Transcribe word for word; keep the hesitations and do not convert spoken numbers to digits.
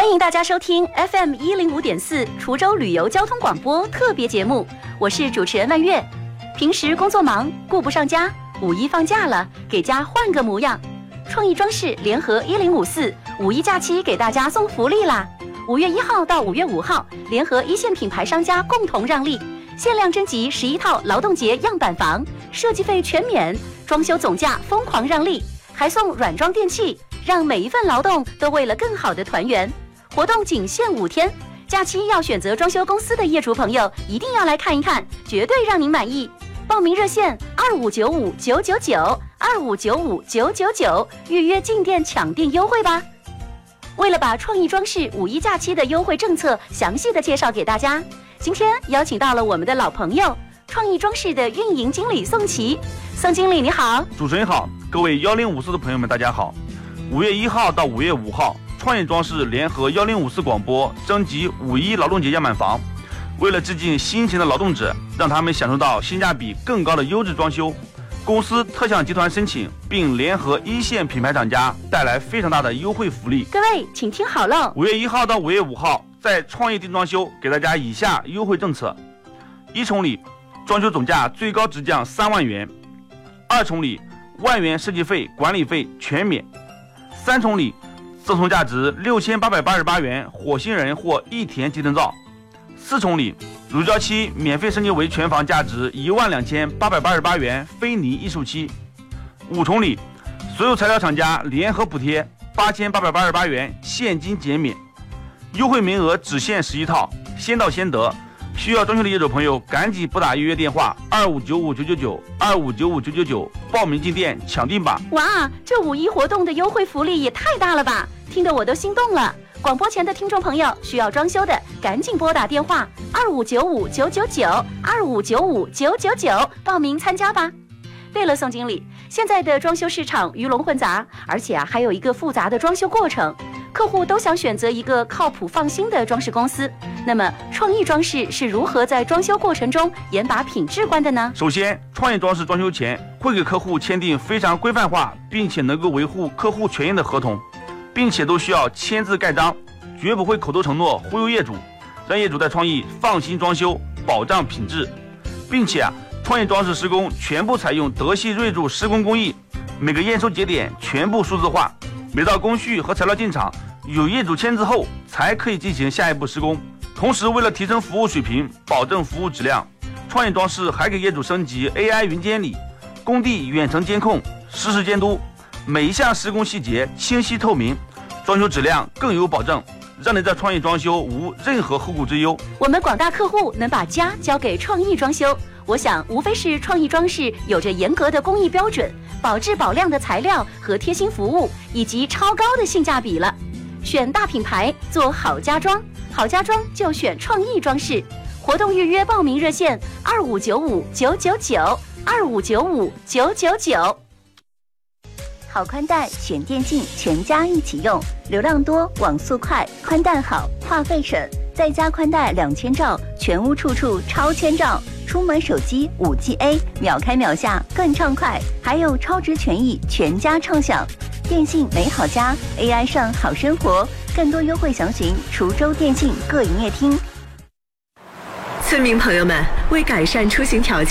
欢迎大家收听 F M 一零五点四滁州旅游交通广播特别节目，我是主持人曼月。平时工作忙，顾不上家，五一放假了，给家换个模样。创意装饰联合一零五四五一假期给大家送福利啦！五月一号到五月五号，联合一线品牌商家共同让利，限量征集十一套劳动节样板房，设计费全免，装修总价疯狂让利，还送软装电器，让每一份劳动都为了更好的团圆。活动仅限五天，假期要选择装修公司的业主朋友一定要来看一看，绝对让您满意。报名热线二五九五九九九二五九五九九九，预约进店抢订优惠吧。为了把创意装饰五一假期的优惠政策详细的介绍给大家，今天邀请到了我们的老朋友，创意装饰的运营经理宋琦。宋经理你好。 主持人好，各位幺零五四的朋友们大家好。五月一号到五月五号，创意装饰联合幺零五四广播征集五一劳动节样板房，为了致敬辛勤的劳动者，让他们享受到性价比更高的优质装修，公司特向集团申请，并联合一线品牌厂家带来非常大的优惠福利。 各位请听好了， 五月一号到五月五号，在创意定装修给大家以下优惠政策：一重礼，装修总价最高直降三万元；二重礼，万元设计费、管理费全免；三重礼，赠送价值六千八百八十八元火星人或益田集成灶；四重礼，乳胶漆免费升级为全房价值一万两千八百八十八元菲尼艺术漆；五重礼，所有材料厂家联合补贴八千八百八十八元现金减免。优惠名额只限十一套，先到先得。需要装修的业主朋友赶紧拨打预约电话二五九五九九九二五九五九九九报名进店抢订吧。 哇，这五一活动的优惠福利也太大了吧，听得我都心动了。广播前的听众朋友，需要装修的赶紧拨打电话二五九五九九九二五九五九九九报名参加吧。对了，宋经理，现在的装修市场鱼龙混杂，而且啊还有一个复杂的装修过程，客户都想选择一个靠谱放心的装饰公司。那么创意装饰是如何在装修过程中严把品质关的呢？ 首先，创意装饰装修前会给客户签订非常规范化并且能够维护客户权益的合同，并且都需要签字盖章，绝不会口头承诺忽悠业主，让业主在创意放心装修，保障品质。并且啊，创意装饰施工全部采用德系瑞柱施工工艺，每个验收节点全部数字化，每道工序和材料进场有业主签字后才可以进行下一步施工。同时，为了提升服务水平，保证服务质量，创意装饰还给业主升级 A I 云监理，工地远程监控，实时监督，每一项施工细节清晰透明，装修质量更有保证，让你在创意装修无任何后顾之忧。 我们广大客户能把家交给创意装修，我想无非是创意装饰有着严格的工艺标准，保质保量的材料和贴心服务，以及超高的性价比了。选大品牌做好家装，好家装就选创意装饰。活动预约报名热线二五九五九九九二五九五九九九。好宽带选电信，全家一起用，流量多，网速快，宽带好，话费省，再加宽带两千兆，全屋处处超千兆。出门手机 五 G A 秒开秒下更畅快，还有超值权益，全家畅享。电信美好家 A I 上好生活，更多优惠详询滁州电信各营业厅。 村民朋友们，为改善出行条件